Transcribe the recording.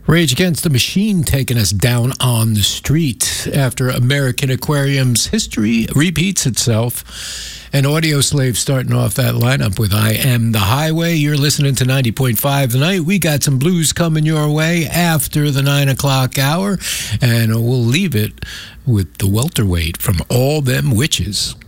Rage Against the Machine taking us down on the street after American Aquarium's history repeats itself. And Audio Slave starting off that lineup with I Am the Highway. You're listening to 90.5 tonight. We got some blues coming your way after the 9 o'clock hour. And we'll leave it with the welterweight from All Them Witches.